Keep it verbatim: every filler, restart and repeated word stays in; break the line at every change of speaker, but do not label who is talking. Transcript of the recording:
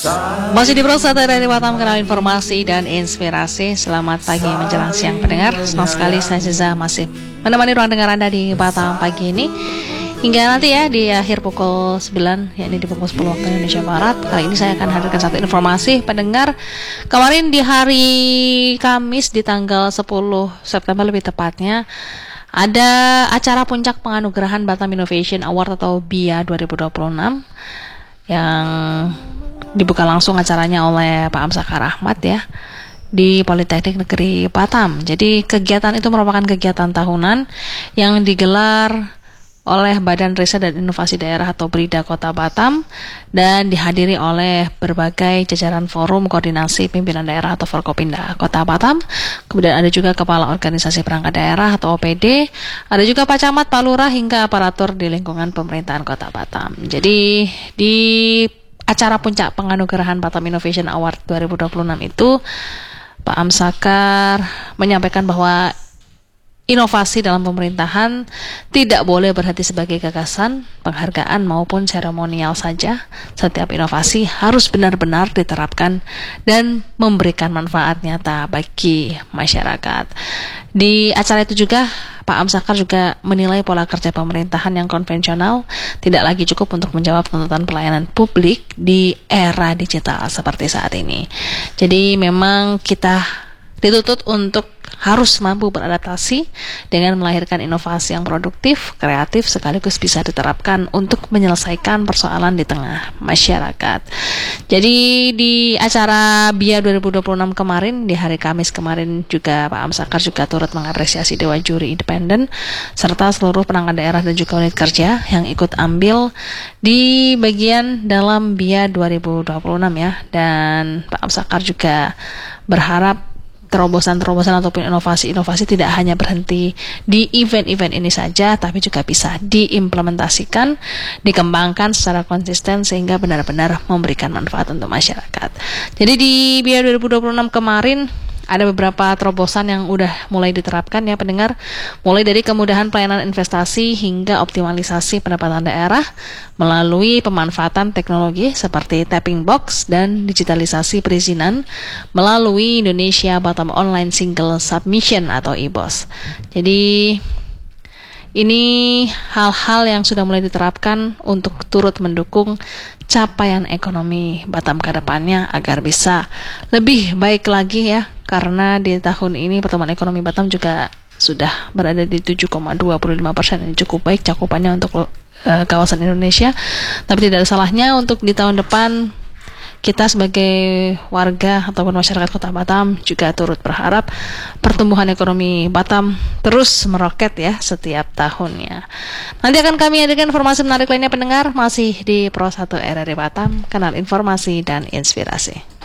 Masih di Pro satu dari Batam, kenal informasi dan inspirasi. Selamat pagi menjelang siang pendengar. Senang sekali saya Ziza masih menemani ruang dengar Anda di Batam pagi ini hingga nanti ya di akhir pukul sembilan, yakni di pukul sepuluh waktu Indonesia Barat. Kali ini saya akan hadirkan satu informasi pendengar. Kemarin di hari Kamis di tanggal sepuluh September lebih tepatnya, ada acara puncak penganugerahan Batam Innovation Award atau B I A dua ribu dua puluh enam yang dibuka langsung acaranya oleh Pak Amsakar Ahmad ya di Politeknik Negeri Batam. Jadi kegiatan itu merupakan kegiatan tahunan yang digelar oleh Badan Riset dan Inovasi Daerah atau BRIDA Kota Batam dan dihadiri oleh berbagai jajaran forum koordinasi pimpinan daerah atau Forkopimda Kota Batam. Kemudian ada juga Kepala Organisasi Perangkat Daerah atau O P D, ada juga Pak Camat, Pak Lurah hingga aparatur di lingkungan pemerintahan Kota Batam. Jadi di acara puncak penganugerahan Batam Innovation Award dua ribu dua puluh enam itu Pak Amsakar menyampaikan bahwa inovasi dalam pemerintahan tidak boleh berhenti sebagai gagasan, penghargaan maupun seremonial saja. Setiap inovasi harus benar-benar diterapkan dan memberikan manfaat nyata bagi masyarakat. Di acara itu juga Pak Amsakar juga menilai pola kerja pemerintahan yang konvensional tidak lagi cukup untuk menjawab tuntutan pelayanan publik di era digital seperti saat ini. Jadi memang kita dituntut untuk harus mampu beradaptasi dengan melahirkan inovasi yang produktif, kreatif, sekaligus bisa diterapkan untuk menyelesaikan persoalan di tengah masyarakat. Jadi di acara B I A dua ribu dua puluh enam kemarin, di hari Kamis kemarin juga Pak Amsakar juga turut mengapresiasi Dewan Juri Independen serta seluruh perangkat daerah dan juga unit kerja yang ikut ambil di bagian dalam B I A dua ribu dua puluh enam ya. Dan Pak Amsakar juga berharap terobosan-terobosan ataupun inovasi-inovasi tidak hanya berhenti di event-event ini saja, tapi juga bisa diimplementasikan, dikembangkan secara konsisten sehingga benar-benar memberikan manfaat untuk masyarakat. Jadi di B I A dua ribu dua puluh enam kemarin ada beberapa terobosan yang udah mulai diterapkan ya pendengar, mulai dari kemudahan pelayanan investasi hingga optimalisasi pendapatan daerah melalui pemanfaatan teknologi seperti tapping box dan digitalisasi perizinan melalui Indonesia Batam Online Single Submission atau I B O S. Jadi ini hal-hal yang sudah mulai diterapkan untuk turut mendukung capaian ekonomi Batam ke depannya agar bisa lebih baik lagi ya, karena di tahun ini pertumbuhan ekonomi Batam juga sudah berada di tujuh koma dua lima persen, yang cukup baik cakupannya untuk uh, kawasan Indonesia. Tapi tidak ada salahnya untuk di tahun depan kita sebagai warga ataupun masyarakat Kota Batam juga turut berharap pertumbuhan ekonomi Batam terus meroket ya setiap tahunnya. Nanti akan kami hadirkan informasi menarik lainnya pendengar, masih di Pro satu R R I Batam, kanal informasi dan inspirasi.